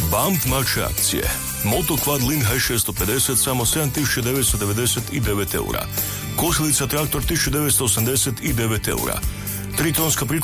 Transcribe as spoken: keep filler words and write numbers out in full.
Bump mače akcije. Moto Quad Link H šesto pedeset samo sedam tisuća devetsto devedeset devet eura. Košilica traktor tisuću devetsto osamdeset devet eura. Tri tonska